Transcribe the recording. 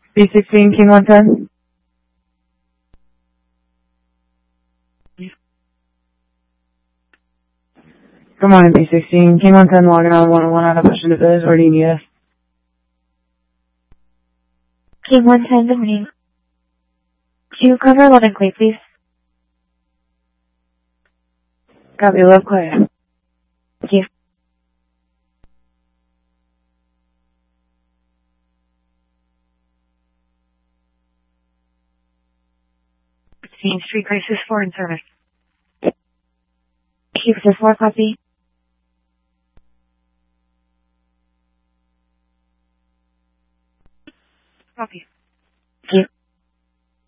B16, King 110. Good morning, B16. King 110 logging on 101 out of pushing to biz. Where do you need us? King 110, good morning. Do you cover 11 Clay, please? Copy, love Clay. Thank you. Street Crisis 4 in service. Crisis 4, copy. Copy. Thank you.